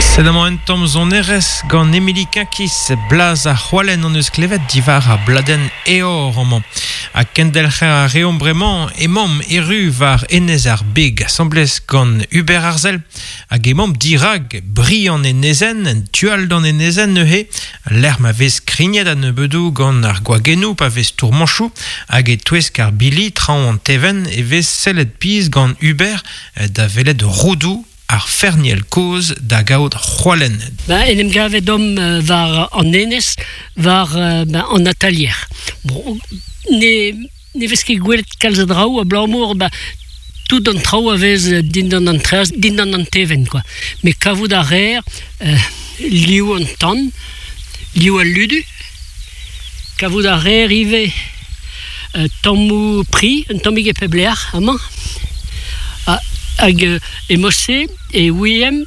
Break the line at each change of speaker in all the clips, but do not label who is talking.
C'est dans un tom zon RS gant Emily Kakis blaz a c'hoalen an eus klevet divar a bladen eor roman. A kendelcher a reom bremañ emom eru var enez ar beg assemblez gant Hubert Arzel hag emom dirag bri an enezen en tual d'an enezen neuhe l'er ma vez krignet a nebeudou gant ar gwagenou pa vez tourmanchou hag e touesk ar bili traoù an teven e vez sellet piz gant Hubert da velet roudou ar ferniel koz da gaout c'hoalen.
En em gavet dom var an enez, var an atelier. Bon, ne vez ket gwelet kalz a draoù a blamour, tout an traoù a vez din an treaz, din an teven, quoi. Me kavout a rer, liou an tan, liou a ludu, kavout a rer ive tammou pri, un tammig e pebler, amañ, hag e mosse e ouiem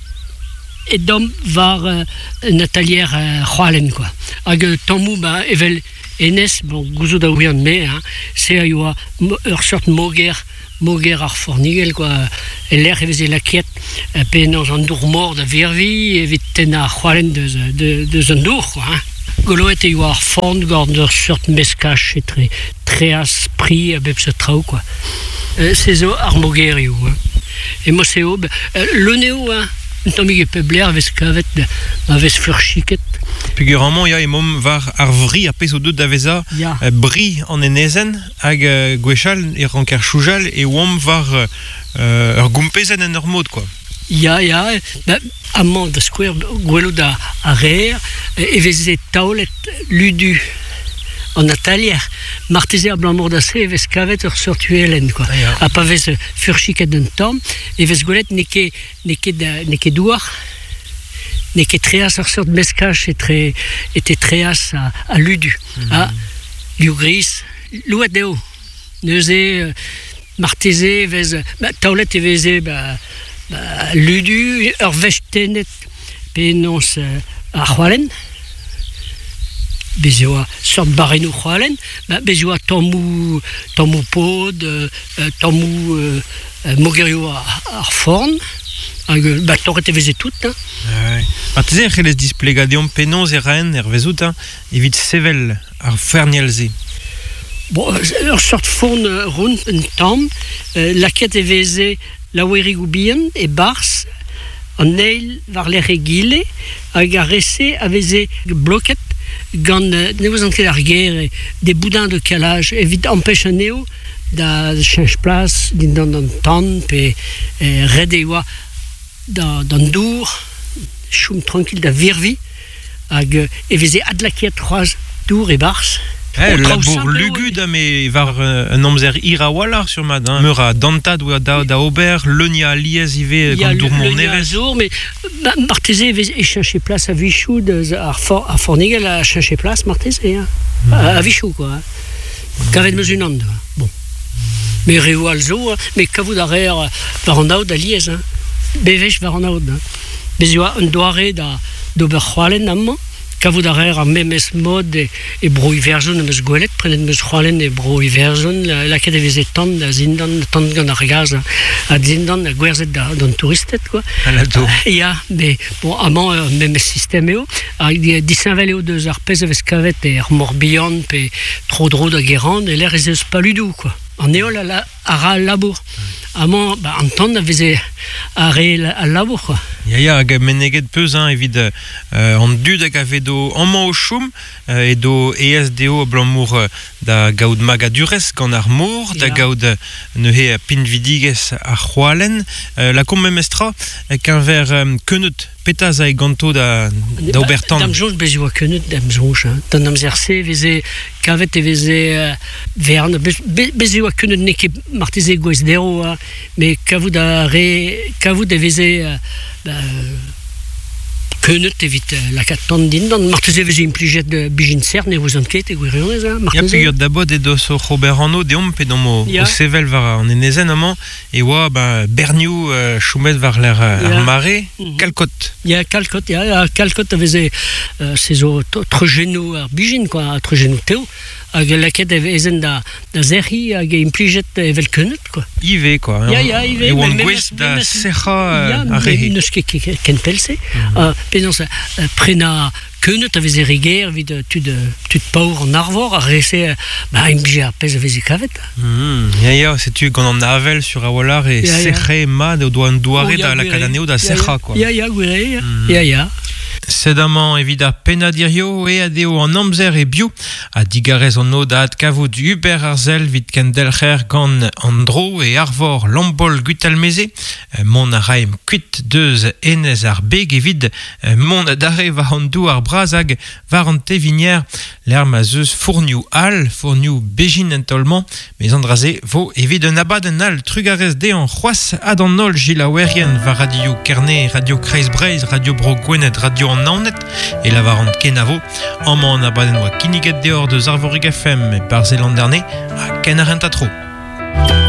et dom var un atelier c'hoalen, quoi. Hag tammou evel enez, bon, gouzout a ouian me, se a yoa ur sort moger ar fornigel, quoi. E l'er e vez e lakiet pe nan an dour mor da virvi evit ten ar c'hoalen deus an dour, quoi. Goloet e yoa ar forn gant ur sort meskach etre treas pri a bep se traoù, quoi. C'est zo ar moger eo. Et moi c'est ob le neo un tammig e pebler vez kavet ma vez furchiket.
Figurament ya emom var ar vri a pez o deud da veza bri an enezen hag gwechal e ranker choujal e oam var ur gompezen en ur mod, quoi.
Ya, amant da skouer gwelo da a rer e vez e taolet ludu en atelier, marteze a blamour da se, vez kavet ur sortu elen, quoi. A pa vez furchiket d'un tamm, e vez gwelet ne ket douar, ne ket treas ur sort meskach et treas a ludu. Liou gris, louet deo. Neuze, marteze vez, taolet e veze ludu, ur vech tenet, pe nons a c'hoalen, bez eo a sort barenou c'hoalen, bez eo a tammou pod, tammou mogerio ar forn, hag torret e veze tout.
Marteze e c'helez displegadeom pennoz e raen vezout, evit sevel ar fernielze.
Bon, ur sort forn roun un tamm, laket e veze laouerig oubian e bars, an eil var l'er e gile, hag a rese a veze bloket gant ne ouz an ket ar ger des boudins de calage evit empêche an eo da change plas din an tan pe red e oa d'an dour choum tranquil da virvi hag e veze adlakiet c'hoaz dour e bars.
Labour lugud me var un amzer irawalar sur mad, meur a dantad ou da ober, leunia liez ive gant dour mon nerez.
Mais marteze e change plas a vichou ar fornigel a change plas marteze, a vichou, quoi. Kavet meus unand, bon. Me reo alzo, me kavout a rer var an aod a liez, bevech var an aod. Bez eo un doare d'ober c'hoalen amman, kavout a rer ar memes mod e broi verzon meus gwelet, prenet meus c'hoalen e broi verzon, laket e veze tan da zindan, tan gant ar gaz, a zindan a gwerzet d'an touristet, quoi. Ya, me, bon, amant memes system eo, a disinvel eo deus ar pez a vez kavet e ar morbihan pe tro-dro da gerand, e l'er e zeus pa ludou, quoi. An eol a ra labour. Amant, an tan a veze a re a labour, quoi.
Ya, hag meneget peus evit an dud hag avedo amant o choum e do ESDO blamour da gaout magadurez gant ar mor, da gaout neuhe pinvidigez ar c'hoalen. La kom memestra qu'un ver keneut petaz a e ganto da obertan.
Dam jonj bez eo a keneut dam jonj. Dan amzerse veze kavet e veze vern. Bez eo a keneut ne ket marteze gwez dero, me kavout e veze Keunet evit la katon din dan marteze vez impliget de bijin cerne vous enquête gwirionez marteze.
Ya pigod d'abord de dos o Robert Arnaud de ompe dans mo sevel var en enezen amant et wa berniou choumet var l'air armaré calcot.
Ya calcot avait ces autres genou bijin quoi autre genou teo hag laket ezen da zerhi hag impliget evel keunet quoi.
Ive quoi.
Ya ive.
Et on gwez da secha a rehe.
Neus ken pelse. Penons prena keunet avait eriger vid tud paur en arvor a rese impliget a pez avait kavet.
Ya c'est tu gant an avel sur awolar et serre ma de doan douare da la cadaneo da secha quoi.
Ya gwere. Ya.
Sedamant evida penadirio e adeo en amzer e bio a digarez an od ad kavout Hubert Arzel vid kendelcher gant andro e arvor lambol gutalmeze mon a raim kuit deus enez ar beg evit mon dare va an dou ar brazag var an tevinier l'er ma zeus fourniou bejin entolman mais andraze vo evit un abad en al trugarez de an c'hoaz ad an ol gilawerien va radio Kerne, radio Kreis Breiz, radio Bro Gwenet, radio an naonet et la varant kenavo en man abadennoa kiniget deor de Zarvorig FM et par Zéland dernier à Kenarent a tro.